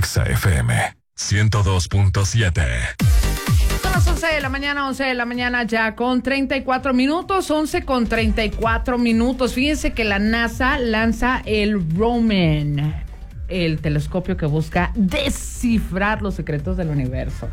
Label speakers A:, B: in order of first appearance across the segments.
A: Exa FM 102.7.
B: Son las 11 de la mañana ya con 34 minutos, 11 con 34 minutos. Fíjense que la NASA lanza el Roman, el telescopio que busca descifrar los secretos del universo.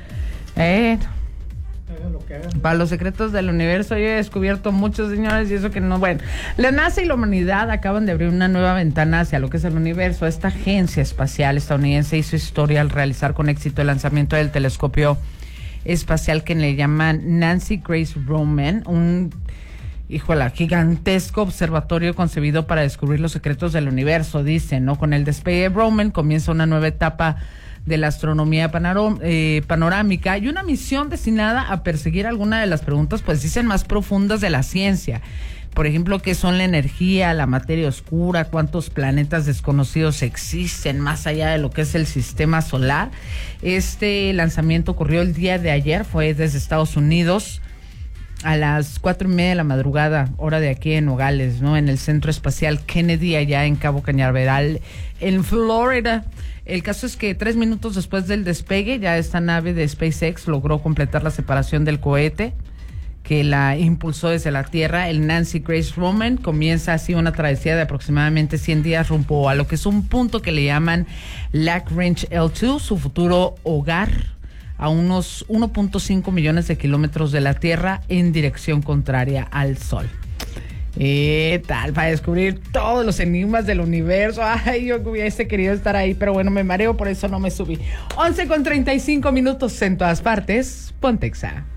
B: Para los secretos del universo yo he descubierto muchos, señores, y eso que no, bueno. La NASA y la humanidad acaban de abrir una nueva ventana hacia lo que es el universo. Esta agencia espacial estadounidense hizo historia al realizar con éxito el lanzamiento del telescopio espacial que le llaman Nancy Grace Roman, un gigantesco observatorio concebido para descubrir los secretos del universo, dicen, ¿no? Con el despegue de Roman comienza una nueva etapa de la astronomía panorámica y una misión destinada a perseguir alguna de las preguntas, pues dicen, más profundas de la ciencia. Por ejemplo, ¿qué son la energía, la materia oscura? ¿Cuántos planetas desconocidos existen más allá de lo que es el sistema solar? Este lanzamiento ocurrió el día de ayer, fue desde Estados Unidos a las 4:30 de la madrugada, hora de aquí en Nogales, ¿no? En el Centro Espacial Kennedy, allá en Cabo Cañaveral, en Florida. El caso es que 3 minutos después del despegue, ya esta nave de SpaceX logró completar la separación del cohete que la impulsó desde la Tierra. El Nancy Grace Roman comienza así una travesía de aproximadamente 100 días rumbo a lo que es un punto que le llaman Lagrange L2, su futuro hogar, a unos 1.5 millones de kilómetros de la Tierra en dirección contraria al Sol. Tal, para descubrir todos los enigmas del universo. Ay, yo hubiese querido estar ahí, pero bueno, me mareo, por eso no me subí. 11 con 35 minutos en todas partes. Ponte Exa.